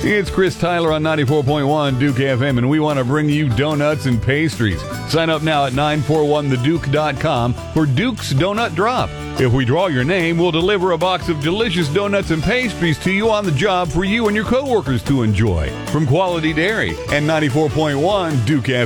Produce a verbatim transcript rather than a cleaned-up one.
It's Chris Tyler on ninety-four point one Duke F M, and we want to bring you donuts and pastries. Sign up now at nine four one the duke dot com for Duke's Donut Drop. If we draw your name, we'll deliver a box of delicious donuts and pastries to you on the job for you and your coworkers to enjoy. From Quality Dairy and ninety-four point one Duke F M.